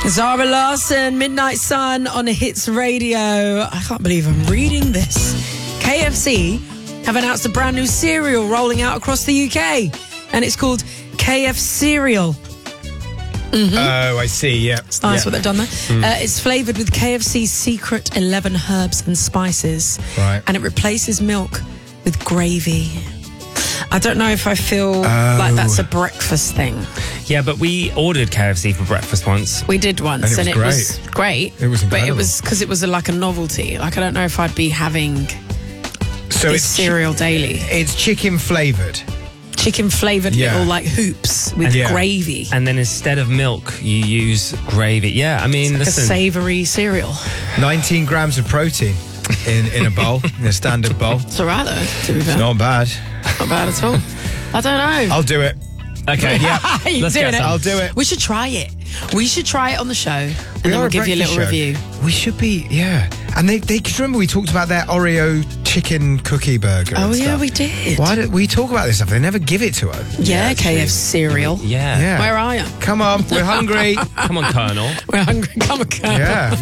Zara Larsson, Midnight Sun on Hits Radio. I can't believe I'm reading this. KFC have announced a brand new cereal rolling out across the UK, and it's called KF Cereal. Mm-hmm. Oh, I see, yeah. It's nice what they've done there. It's flavoured with KFC's secret 11 herbs and spices. Right. And it replaces milk with gravy. I don't know if I feel like that's a breakfast thing. Yeah, but we ordered KFC for breakfast once. We did once, And and it it was was great. It was But it incredible. was because it was like a novelty. Like, I don't know if I'd be having So this cereal daily. It's chicken flavoured. Chicken flavoured Yeah. little like hoops with Yeah. gravy. And then instead of milk, you use gravy. Yeah, I mean, Like a listen. savoury cereal. 19 grams of protein in a bowl, in a standard bowl. It's all right though, to be fair. Not bad. Not bad at all. I don't know. I'll do it. Okay, yeah. You're Let's doing get it. some. I'll do it. We should try it. We should try it on the show, and then are we'll a give you a little breakfast show. review. We should be, yeah. And they cause remember we talked about their Oreo chicken cookie burger. Oh and yeah, stuff. we did. Why did we talk about this stuff? They never give it to us. Yeah, KF cereal. Yeah. Yeah. Where are you? Come on, we're hungry. Come on, Colonel. We're hungry. Come on, Colonel. Yeah.